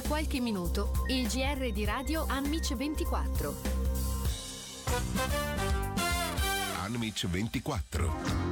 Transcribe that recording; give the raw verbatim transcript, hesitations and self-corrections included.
qualche minuto il G R di Radio Anmic ventiquattro. Anmic ventiquattro.